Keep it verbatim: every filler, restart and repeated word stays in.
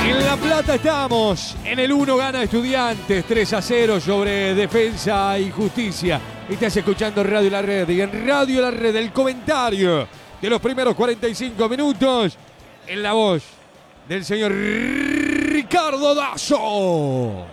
En La Plata estamos, en el uno gana Estudiantes, tres a cero sobre Defensa y Justicia. Estás escuchando Radio La Red y en Radio La Red el comentario de los primeros cuarenta y cinco minutos en la voz del señor Ricardo Dazo.